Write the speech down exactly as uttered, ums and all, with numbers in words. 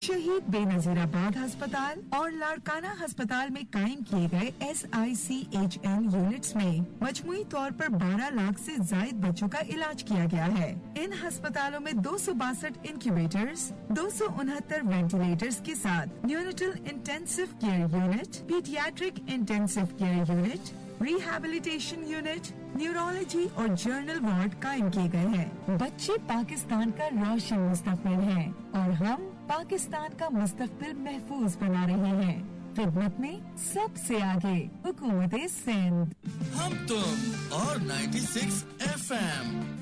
शहीद बेनजीराबाद अस्पताल और लाड़काना अस्पताल में कायम किए गए S I C H N units में मजमुई तौर पर बारह लाख से जायद बच्चों का इलाज किया गया है। इन अस्पतालों में दो सौ बासठ इंक्यूबेटर्स, दो सौ उनहत्तर वेंटिलेटर्स के साथ neonatal intensive care unit, paediatric intensive care unit, rehabilitation unit, neurology और जर्नल वार्ड कायम किए गए हैं। बच्चे पाकिस्तान का रोशन मुस्तकबिल हैं और हम पाकिस्तान का मुस्तकबिल महफूज बना रहे हैं। खिदमत में सबसे आगे हुकूमत सिंध। हम तुम और नाइन्टी सिक्स एफ एम